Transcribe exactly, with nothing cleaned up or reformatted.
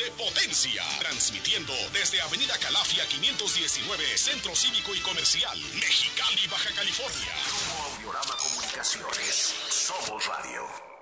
de potencia. Transmitiendo desde Avenida Calafia quinientos diecinueve, Centro Cívico y Comercial, Mexicali, Baja California. Grupo Audiorama Comunicaciones. Somos Radio.